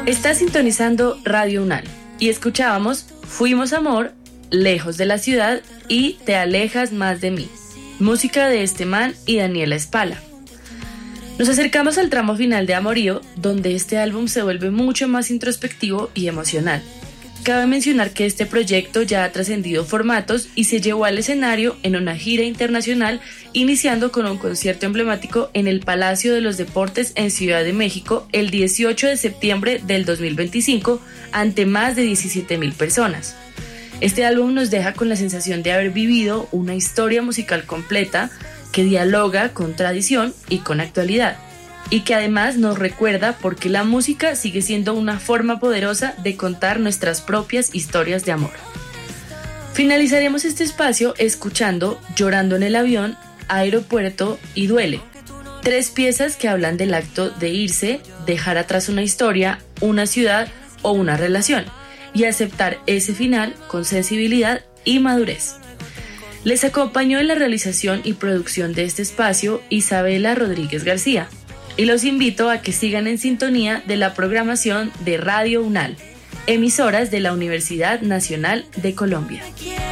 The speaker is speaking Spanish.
Está sintonizando Radio UNAL y escuchábamos Fuimos Amor, Lejos de la Ciudad y Te Alejas Más de Mí, música de este man y Daniela Espala. Nos acercamos al tramo final de Amorío, donde este álbum se vuelve mucho más introspectivo y emocional. Cabe mencionar que este proyecto ya ha trascendido formatos y se llevó al escenario en una gira internacional, iniciando con un concierto emblemático en el Palacio de los Deportes en Ciudad de México el 18 de septiembre del 2025 ante más de 17,000 personas. Este álbum nos deja con la sensación de haber vivido una historia musical completa que dialoga con tradición y con actualidad, y que además nos recuerda por qué la música sigue siendo una forma poderosa de contar nuestras propias historias de amor. Finalizaremos este espacio escuchando Llorando en el avión, Aeropuerto y Duele, 3 piezas que hablan del acto de irse, dejar atrás una historia, una ciudad o una relación, y aceptar ese final con sensibilidad y madurez. Les acompañó en la realización y producción de este espacio Isabela Rodríguez García, y los invito a que sigan en sintonía de la programación de Radio UNAL, emisoras de la Universidad Nacional de Colombia.